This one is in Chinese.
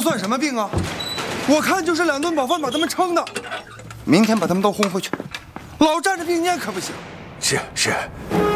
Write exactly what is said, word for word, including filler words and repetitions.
算什么病啊？我看就是两顿饱饭把他们撑的。明天把他们都轰回去，老占着病念可不行。 是是。